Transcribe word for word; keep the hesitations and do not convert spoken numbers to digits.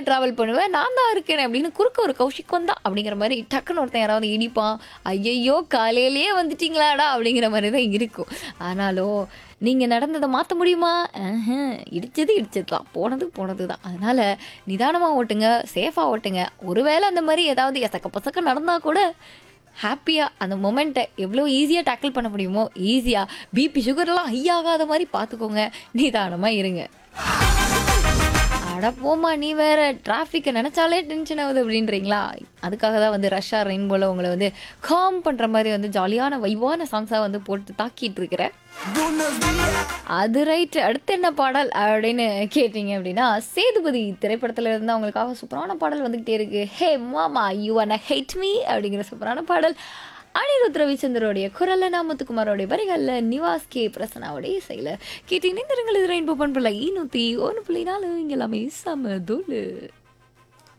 Travel பண்ணுவேன், நான் தான் இருக்கேனே அப்படின்னு குறுக்க ஒரு கௌஷிக் வந்தா அப்படிங்கிற மாதிரி டக்குன்னு ஒருத்தன் யாராவது இடிப்பான். ஐயையோ காலையிலேயே வந்துட்டீங்களாடா அப்படிங்கிற மாதிரி தான் இருக்கும். ஆனாலும் நீங்க நடந்தத மாத்த முடியுமா? ம்ஹ்ம். இடிச்சது இடிச்சது தான். போனது போனது தான். அதனால நிதானமா ஓட்டுங்க, சேஃபா ஓட்டுங்க. ஒருவேளை அந்த மாரி ஏதாவது எசக்க பசக்க நடந்தா கூட ஹாப்பியா அந்த மொமெண்ட்ட எவ்வளோ ஈஸியா டேக்கிள் பண்ண முடியுமோ, ஈஸியா பிபி, சுகர்லாம் ஹை ஆகாத மாரி பார்த்துக்கோங்க. நிதானமா இருங்க. அட போம்மா நீ வேற டிராஃபிக்க நெனச்சாலே டென்ஷன் ஆகுது அப்படின்றீங்களா? அதுக்காக தான் வந்து ரஷ்ஷா ரெயின்போல உங்கள வந்து காம் பண்ற மாரி வந்து ஜாலியான வைபான சாங்ஸா வந்து போட்டு தாக்கிட்டு இருக்கிறேன். அது ரைட். அடுத்து என்ன பாடல் அப்படின்னு கேட்டீங்க அப்படின்னா, சேதுபதி திரைப்படத்துல இருந்து அவங்களுக்காக சூப்பரான பாடல் வந்துகிட்டே இருக்கு. ஹே மாமா யூ வான்னா ஹேட் மீ அப்படிங்கிற சூப்பரான பாடல். அனிருத் ரவிச்சந்திரோடைய குரல்ல, நா முத்துக்குமாரோடைய வரிகள்ல, நிவாஸ் கே பிரசன்னாவுடைய இசையில கேட்டீங்கன்னா, இது ரெயின்போ பண்புல ஈநூத்தி ஒன்று புள்ளி நாலு இங்க எல்லாமே செம தூளு.